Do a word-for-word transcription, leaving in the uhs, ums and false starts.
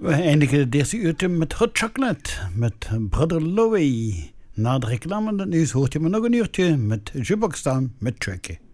We eindigen deze uurtje met Hot Chocolate, met Brother Louie. Na de reclame en het nieuws hoort je me nog een uurtje met Jukebox staan met Tricky.